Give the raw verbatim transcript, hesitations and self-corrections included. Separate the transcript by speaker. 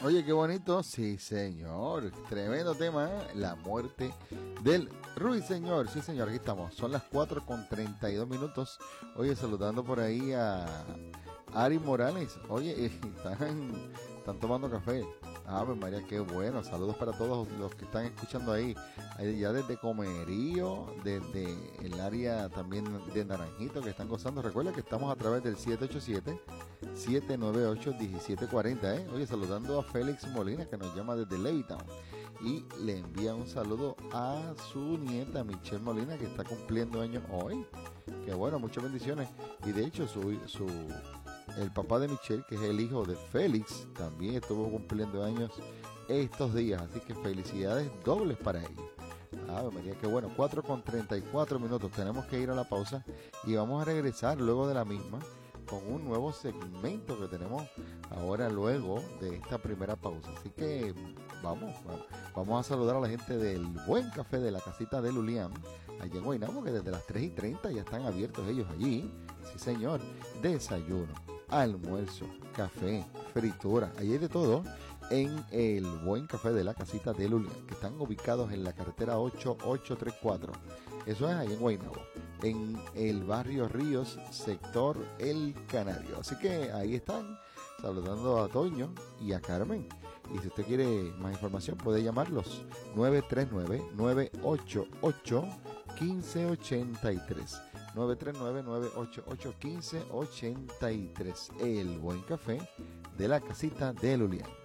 Speaker 1: Oye, qué bonito. Sí, señor. Tremendo tema, ¿eh? La muerte del Ruiseñor. Sí, señor, aquí estamos. Son las cuatro con treinta y dos minutos. Oye, saludando por ahí a Ari Morales. Oye, están, están tomando café. Ave María, qué bueno. Saludos para todos los que están escuchando ahí. Ya desde Comerío, desde el área también de Naranjito, que están gozando. Recuerda que estamos a través del siete ocho siete, siete nueve ocho, uno siete cuatro cero, ¿eh? Oye, saludando a Félix Molina, que nos llama desde Levittown. Y le envía un saludo a su nieta, Michelle Molina, que está cumpliendo años hoy. Qué bueno, muchas bendiciones. Y de hecho, su... su el papá de Michelle, que es el hijo de Félix, también estuvo cumpliendo años estos días, así que felicidades dobles para ellos. Ah, María, qué bueno. Cuatro con treinta y cuatro minutos, tenemos que ir a la pausa y vamos a regresar luego de la misma con un nuevo segmento que tenemos ahora luego de esta primera pausa. Así que vamos, vamos a saludar a la gente del Buen Café de la Casita de Lulián, allá en Guaynabo, que desde las tres y treinta ya están abiertos ellos allí. Sí, señor. Desayuno, almuerzo, café, fritura, allí hay de todo en el Buen Café de la Casita de Lulián, que están ubicados en la carretera ocho ocho tres cuatro. Eso es ahí en Guaynabo, en el barrio Ríos, sector El Canario. Así que ahí están, saludando a Toño y a Carmen. Y si usted quiere más información, puede llamarlos nueve tres nueve, nueve ocho ocho, uno cinco ocho tres. nueve tres nueve, nueve ocho ocho, uno cinco ocho tres. El Buen Café de la Casita de Lulián.